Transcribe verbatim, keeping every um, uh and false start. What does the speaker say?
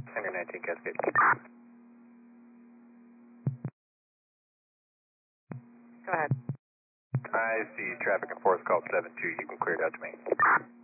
Center nineteen Cascade. Go ahead. I see traffic in Forest call seven two. You can clear it out to me.